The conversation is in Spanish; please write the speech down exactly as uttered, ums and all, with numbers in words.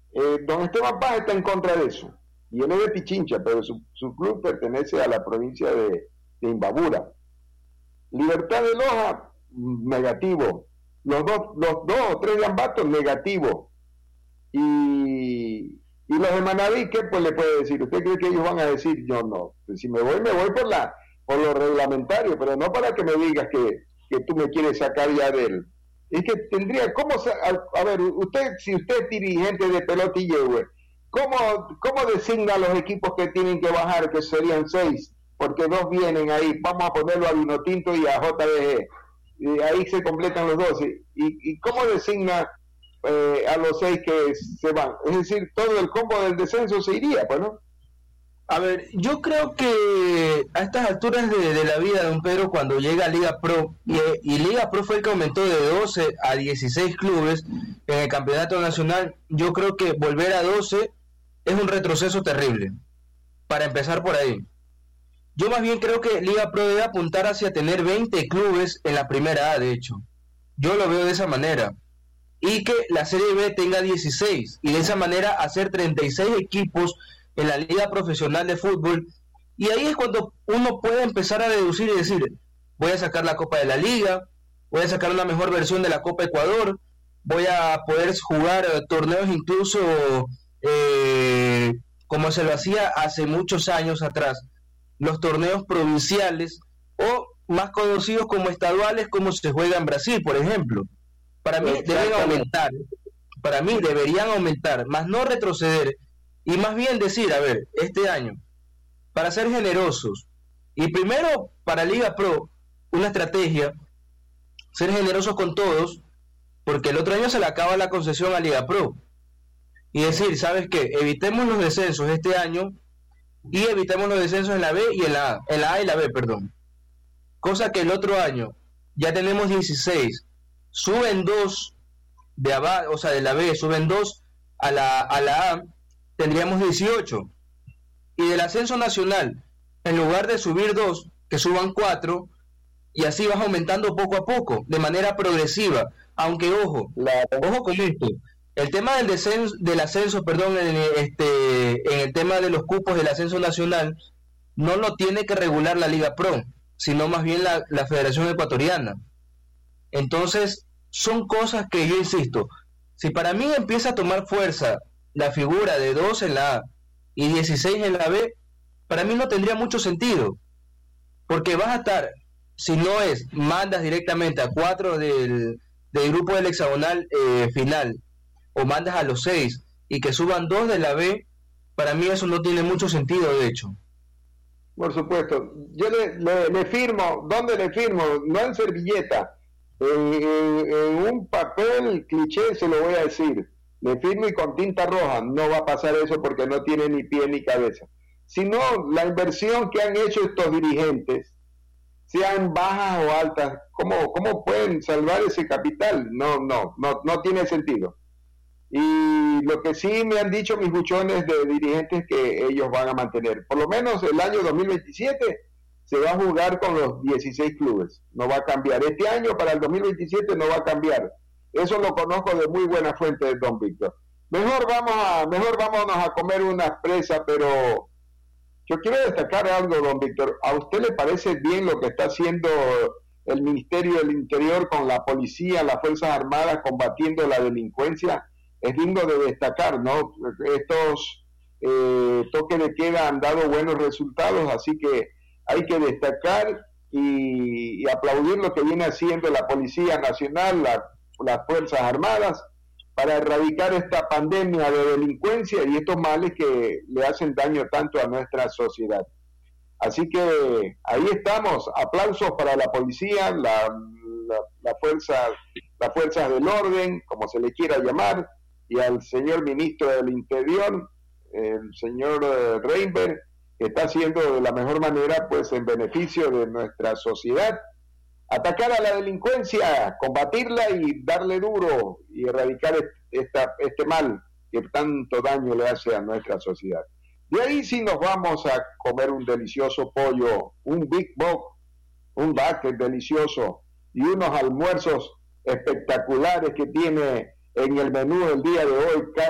Eh, don Esteban Paz está en contra de eso, y él es de Pichincha, pero su, su club pertenece a la provincia de, de Imbabura. Libertad de Loja, negativo. Los dos, los dos o tres de Ambato, negativo. Y, y los de Manaví, ¿qué pues le puede decir? ¿Usted cree que ellos van a decir? Yo no. Si me voy, me voy por la por lo reglamentario, pero no para que me digas que, que tú me quieres sacar ya de él. Es que tendría, ¿cómo? A, a ver, usted, si usted es dirigente de Pelota y Yehue, ¿cómo, ¿cómo designa los equipos que tienen que bajar, que serían seis? Porque dos vienen ahí, vamos a ponerlo a Vinotinto y a J B G, y ahí se completan los doce. ¿Y, y cómo designa eh, a los seis que se van? Es decir, todo el combo del descenso se iría, pues, ¿no? A ver, yo creo que a estas alturas de, de la vida, don Pedro, cuando llega a Liga Pro, y, y Liga Pro fue el que aumentó de doce a dieciséis clubes en el campeonato nacional, yo creo que volver a doce es un retroceso terrible, para empezar por ahí. Yo más bien creo que Liga Pro debe apuntar hacia tener veinte clubes en la primera A, de hecho. Yo lo veo de esa manera. Y que la Serie B tenga dieciséis, y de esa manera hacer treinta y seis equipos en la liga profesional de fútbol, y ahí es cuando uno puede empezar a deducir y decir, voy a sacar la Copa de la Liga, voy a sacar una mejor versión de la Copa Ecuador, voy a poder jugar eh, torneos incluso eh, como se lo hacía hace muchos años atrás, los torneos provinciales o más conocidos como estaduales, como se juega en Brasil, por ejemplo. Para mí deben aumentar, para mí deberían aumentar, más no retroceder. Y más bien decir, a ver, este año, para ser generosos, y primero para Liga Pro, una estrategia, ser generosos con todos, porque el otro año se le acaba la concesión a Liga Pro. Y decir, ¿sabes qué? Evitemos los descensos este año, y evitemos los descensos en la B y en la A, en la A y la B, perdón. Cosa que el otro año, ya tenemos dieciséis, suben dos de abajo, o sea, de la B, suben dos a la, a la A, tendríamos dieciocho, y del ascenso nacional, en lugar de subir dos, que suban cuatro, y así vas aumentando poco a poco, de manera progresiva, aunque ojo, la, ojo con esto, el tema del descenso, del ascenso, perdón, en, este, en el tema de los cupos del ascenso nacional, no lo tiene que regular la Liga Pro, sino más bien la, la Federación Ecuatoriana. Entonces, son cosas que yo insisto, si para mí empieza a tomar fuerza la figura de dos en la A y dieciséis en la B, para mí no tendría mucho sentido, porque vas a estar, si no es, mandas directamente a cuatro del, del grupo del hexagonal eh, final, o mandas a los seis, y que suban dos de la B, para mí eso no tiene mucho sentido, de hecho. Por supuesto, yo le, le, le firmo, ¿dónde le firmo? No en servilleta, en, en, en un papel cliché se lo voy a decir. Le firmo y con tinta roja. No va a pasar eso porque no tiene ni pie ni cabeza. Sino la inversión que han hecho estos dirigentes, sean bajas o altas, ¿cómo, cómo pueden salvar ese capital? No, no, no, no tiene sentido. Y lo que sí me han dicho mis buchones de dirigentes que ellos van a mantener, por lo menos el año dos mil veintisiete se va a jugar con los dieciséis clubes. No va a cambiar. Este año para el dos mil veintisiete no va a cambiar. Eso lo conozco de muy buena fuente, don Víctor. Mejor vamos a, mejor vámonos a comer una presa, pero yo quiero destacar algo, don Víctor. ¿A usted le parece bien lo que está haciendo el Ministerio del Interior con la policía, las Fuerzas Armadas combatiendo la delincuencia? Es digno de destacar, ¿no? Estos eh, toques de queda han dado buenos resultados, así que hay que destacar y, y aplaudir lo que viene haciendo la Policía Nacional, la las Fuerzas Armadas, para erradicar esta pandemia de delincuencia y estos males que le hacen daño tanto a nuestra sociedad. Así que ahí estamos, aplausos para la policía, la, la, la fuerza, las fuerzas del orden, como se le quiera llamar, y al señor ministro del Interior, el señor eh, Reinberg, que está haciendo de la mejor manera, pues en beneficio de nuestra sociedad, atacar a la delincuencia, combatirla y darle duro y erradicar esta, este mal que tanto daño le hace a nuestra sociedad. De ahí sí nos vamos a comer un delicioso pollo, un Big Bock, un bucket delicioso y unos almuerzos espectaculares que tiene en el menú del día de hoy